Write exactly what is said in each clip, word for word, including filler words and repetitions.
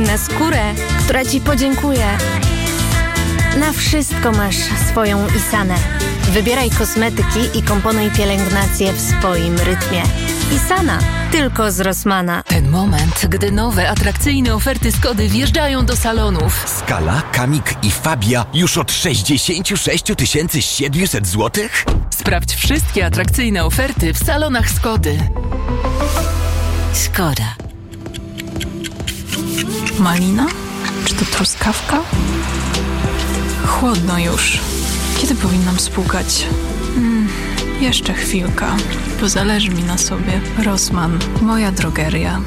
na skórę, która ci podziękuje. Na wszystko masz swoją Isanę. Wybieraj kosmetyki i komponuj pielęgnację w swoim rytmie. Isana, tylko z Rossmana. Ten moment, gdy nowe, atrakcyjne oferty Skody wjeżdżają do salonów. Skala, Kamik i Fabia już od sześćdziesiąt sześć tysięcy siedemset złotych? Sprawdź wszystkie atrakcyjne oferty w salonach Skody. Skoda. Malina? Czy to truskawka? Chłodno już. Kiedy powinnam spłukać? Hmm, jeszcze chwilka, bo zależy mi na sobie. Rossmann, moja drogeria.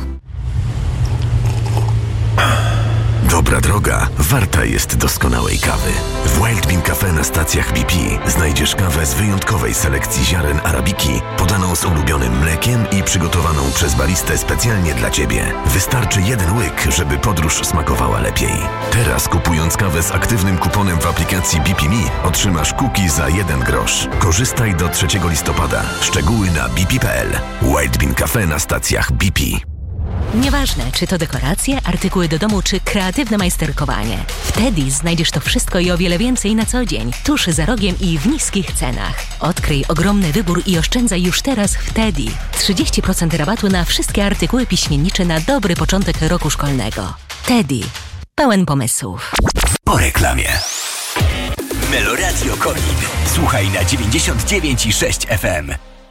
Dobra droga warta jest doskonałej kawy. W Wild Bean Cafe na stacjach B P znajdziesz kawę z wyjątkowej selekcji ziaren arabiki, podaną z ulubionym mlekiem i przygotowaną przez baristę specjalnie dla Ciebie. Wystarczy jeden łyk, żeby podróż smakowała lepiej. Teraz kupując kawę z aktywnym kuponem w aplikacji B P Me otrzymasz kuki za jeden grosz. Korzystaj do trzeciego listopada. Szczegóły na b p kropka p l. Wild Bean Cafe na stacjach B P. Nieważne, czy to dekoracje, artykuły do domu, czy kreatywne majsterkowanie. W Teddy znajdziesz to wszystko i o wiele więcej na co dzień, tuż za rogiem i w niskich cenach. Odkryj ogromny wybór i oszczędzaj już teraz w Teddy. trzydzieści procent rabatu na wszystkie artykuły piśmiennicze na dobry początek roku szkolnego. Teddy. Pełen pomysłów. Po reklamie. Meloradio Konin. Słuchaj na dziewięćdziesiąt dziewięć i sześć F M.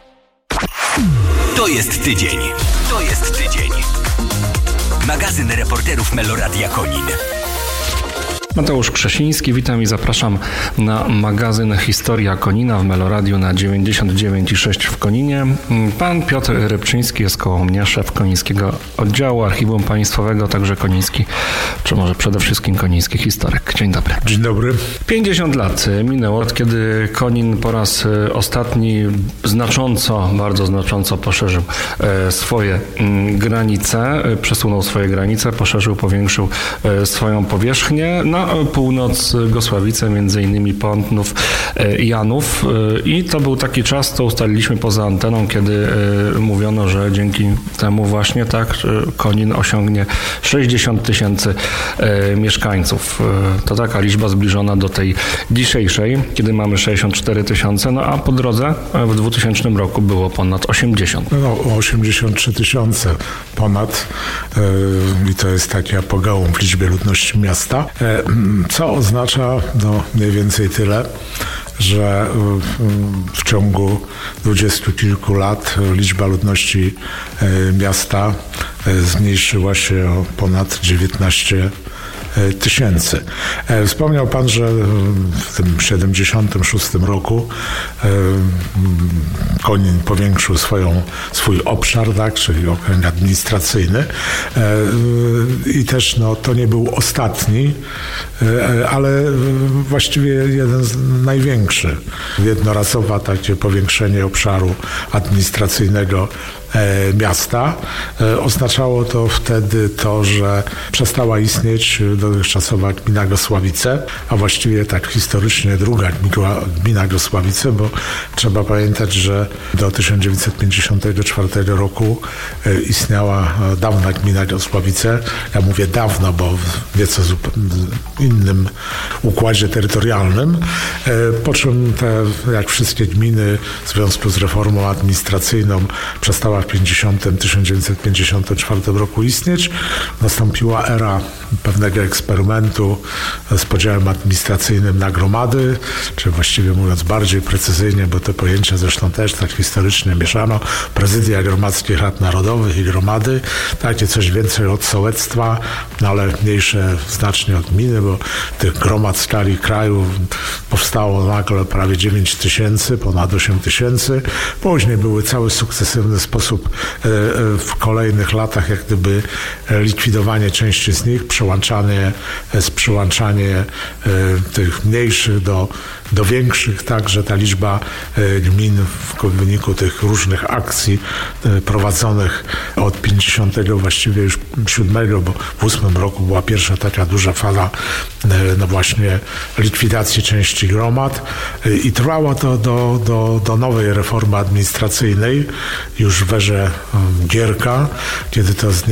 To jest tydzień. To jest tydzień. Magazyn reporterów Meloradia Konin. Mateusz Krzesiński, witam i zapraszam na magazyn Historia Konina w Meloradiu na dziewięćdziesiąt dziewięć i sześć w Koninie. Pan Piotr Rybczyński jest koło mnie, szef Konińskiego Oddziału Archiwum Państwowego, także koniński, czy może przede wszystkim koniński historyk. Dzień dobry. Dzień dobry. pięćdziesiąt lat minęło, od kiedy Konin po raz ostatni znacząco, bardzo znacząco poszerzył swoje granice, przesunął swoje granice, poszerzył, powiększył swoją powierzchnię. Na północ Gosławice, między innymi Pątnów, Janów, i to był taki czas, co ustaliliśmy poza anteną, kiedy mówiono, że dzięki temu właśnie tak Konin osiągnie sześćdziesiąt tysięcy mieszkańców. To taka liczba zbliżona do tej dzisiejszej, kiedy mamy sześćdziesiąt cztery tysiące, no a po drodze w dwutysięcznym roku było ponad osiemdziesiąt. No, osiemdziesiąt trzy tysiące ponad yy, i to jest taki apogeum w liczbie ludności miasta. Co oznacza no, mniej więcej tyle, że w ciągu dwudziestu kilku lat liczba ludności miasta zmniejszyła się o ponad dziewiętnaście tysięcy. Wspomniał Pan, że w tym siedemdziesiątym szóstym roku Konin powiększył swoją, swój obszar, tak, czyli okręg administracyjny, i też no, to nie był ostatni, ale właściwie jeden z największych. Jednorazowe takie powiększenie obszaru administracyjnego miasta. Oznaczało to wtedy to, że przestała istnieć dotychczasowa gmina Gosławice, a właściwie tak historycznie druga gmina Gosławice, bo trzeba pamiętać, że do tysiąc dziewięćset pięćdziesiątego czwartego roku istniała dawna gmina Gosławice. Ja mówię dawno, bo w nieco innym układzie terytorialnym, po czym te, jak wszystkie gminy w związku z reformą administracyjną przestała w tysiąc dziewięćset pięćdziesiątym czwartym roku istnieć. Nastąpiła era pewnego eksperymentu z podziałem administracyjnym na gromady, czy właściwie mówiąc bardziej precyzyjnie, bo te pojęcia zresztą też tak historycznie mieszano, prezydia gromadzkich rad narodowych i gromady, takie coś więcej od sołectwa, no ale mniejsze znacznie od gminy, bo tych gromad w skali kraju powstało nagle prawie dziewięć tysięcy, ponad osiem tysięcy. Później były cały sukcesywny sposób w kolejnych latach jak gdyby likwidowanie części z nich, przełączanie, przyłączanie tych mniejszych do, do większych, tak, że ta liczba gmin w wyniku tych różnych akcji prowadzonych od pięćdziesiątego właściwie już siódmego, bo w ósmym roku była pierwsza taka duża fala no właśnie likwidacji części gromad i trwało to do, do, do nowej reformy administracyjnej już w erze Gierka, kiedy to z